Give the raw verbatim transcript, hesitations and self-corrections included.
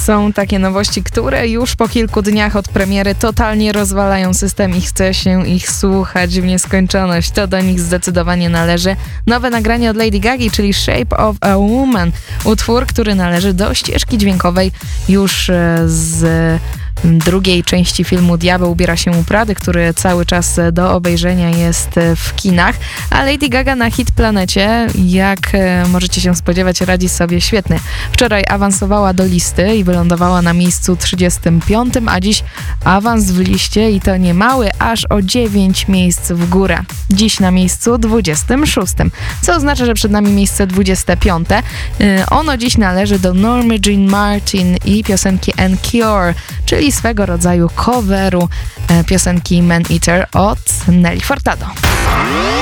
Są takie nowości, które już po kilku dniach od premiery totalnie rozwalają system i chce się ich słuchać w nieskończoność. To do nich zdecydowanie należy nowe nagranie od Lady Gagi, czyli Shape of a Woman. Utwór, który należy do ścieżki dźwiękowej już z drugiej części filmu Diabeł ubiera się u Prady, który cały czas do obejrzenia jest w kinach, a Lady Gaga na Hit Planecie, jak możecie się spodziewać, radzi sobie świetnie. Wczoraj awansowała do listy i wylądowała na miejscu trzydziestym piątym, a dziś awans w liście i to nie mały, aż o dziewięć miejsc w górę. Dziś na miejscu dwudziestym szóstym, co oznacza, że przed nami miejsce dwudzieste piąte. Ono dziś należy do Normy Jean Martin i piosenki Encore, czyli swego rodzaju coveru piosenki Man Eater od Nelly Furtado.